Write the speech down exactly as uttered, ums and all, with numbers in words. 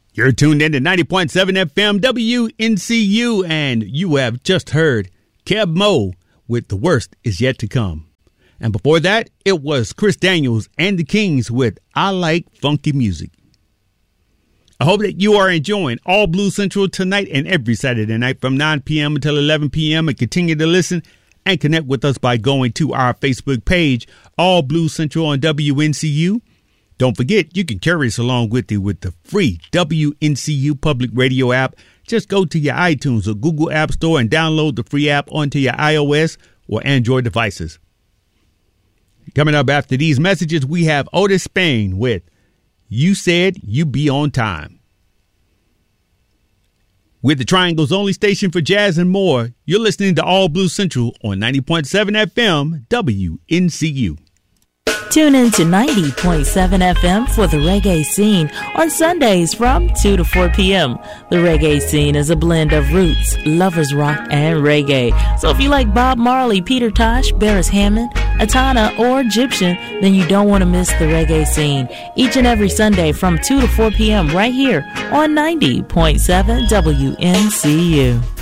You're tuned in to ninety point seven F M W N C U, and you have just heard Keb Mo with The Worst Is Yet to Come. And before that, it was Chris Daniels and the Kings with I Like Funky Music. I hope that you are enjoying All Blues Central tonight and every Saturday night from nine p.m. until eleven p.m. and continue to listen and connect with us by going to our Facebook page, All Blues Central on W N C U. Don't forget, you can carry us along with you with the free W N C U public radio app. Just go to your iTunes or Google App Store and download the free app onto your iOS or Android devices. Coming up after these messages, we have Otis Spain with You Said You Be On Time. With the Triangle's only station for jazz and more, you're listening to All Blues Central on ninety point seven F M W N C U. Tune in to ninety point seven F M for the reggae scene on Sundays from two to four p.m. The reggae scene is a blend of roots, lovers rock, and reggae. So if you like Bob Marley, Peter Tosh, Beres Hammond, Atana, or Egyptian, then you don't want to miss the reggae scene. Each and every Sunday from two to four p.m. right here on ninety point seven W N C U.